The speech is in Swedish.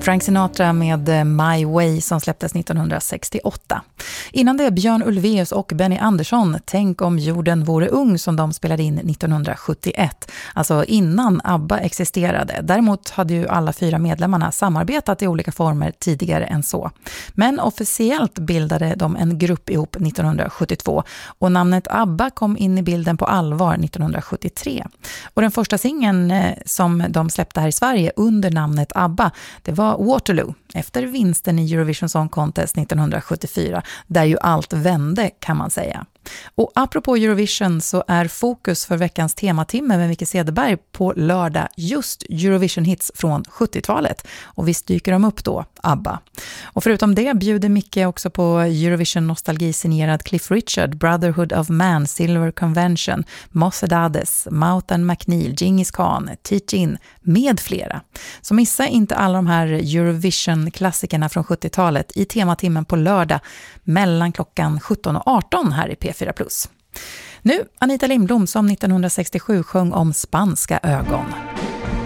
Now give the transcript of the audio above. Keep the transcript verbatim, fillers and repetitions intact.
Frank Sinatra med My Way som släpptes nittonhundrasextioåtta. Innan det Björn Ulvaeus och Benny Andersson, Tänk om jorden vore ung, som de spelade in nittonhundrasjuttioett. Alltså innan ABBA existerade. Däremot hade ju alla fyra medlemmarna samarbetat i olika former tidigare än så. Men officiellt bildade de en grupp ihop nittonhundrasjuttiotvå och namnet ABBA kom in i bilden på allvar nittonhundrasjuttiotre. Och den första singeln eh, som de släppte här i Sverige under namnet ABBA, det var Waterloo, efter vinsten i Eurovision Song Contest nittonhundrasjuttiofyra, där ju allt vände kan man säga. Och apropå Eurovision så är fokus för veckans tematimme med Micke Cederberg på lördag just Eurovision-hits från sjuttiotalet. Och visst dyker de upp då, ABBA. Och förutom det bjuder Micke också på Eurovision-nostalgi signerad Cliff Richard, Brotherhood of Man, Silver Convention, Mos Edades, Mountain McNeil, Genghis Khan, Teach-In med flera. Så missa inte alla de här Eurovision-klassikerna från sjuttiotalet i tematimmen på lördag mellan klockan sjutton och arton här i P fyra plus. Nu Anita Lindblom som nittonhundrasextiosju sjöng om spanska ögon.